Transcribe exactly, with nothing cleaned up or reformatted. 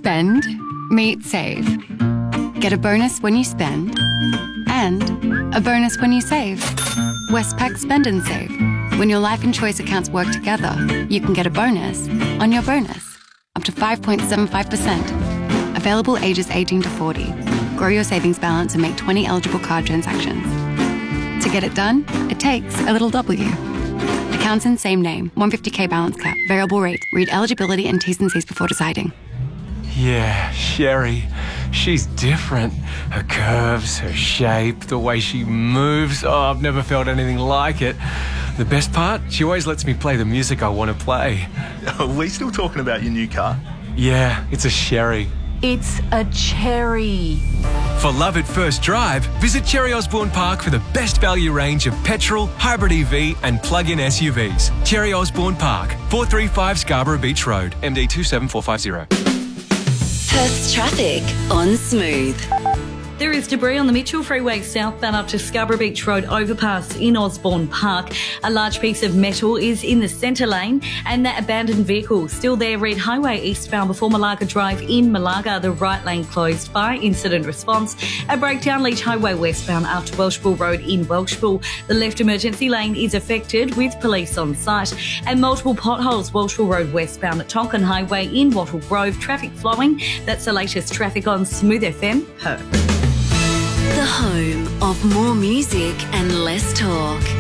Spend, meet, save. Get a bonus when you spend and a bonus when you save. Westpac Spend and Save. When your life and choice accounts work together, you can get a bonus on your bonus, up to five point seven five percent. Available ages eighteen to forty. Grow your savings balance and make twenty eligible card transactions. To get it done, it takes a little W. Accounts in same name, one hundred fifty K balance cap, variable rate. Read eligibility and T's and C's before deciding. Yeah, Sherry. She's different. Her curves, her shape, the way she moves. Oh, I've never felt anything like it. The best part? She always lets me play the music I want to play. Are we still talking about your new car? Yeah, it's a Sherry. It's a cherry. For love at first drive, visit Cherry Osborne Park for the best value range of petrol, hybrid E V and plug-in S U Vs. Cherry Osborne Park, four thirty-five Scarborough Beach Road, M D two seven four five zero. Perth's traffic on Smooth. There is debris on the Mitchell Freeway southbound up to Scarborough Beach Road overpass in Osborne Park. A large piece of metal is in the centre lane and that abandoned vehicle still there, Reed Highway eastbound before Malaga Drive in Malaga. The right lane closed by incident response. A breakdown Leach Highway westbound after Welshpool Road in Welshpool. The left emergency lane is affected with police on site. And multiple potholes Welshpool Road westbound at Tonkin Highway in Wattle Grove. Traffic flowing. That's the latest traffic on Smooth F M. Perth. The home of more music and less talk.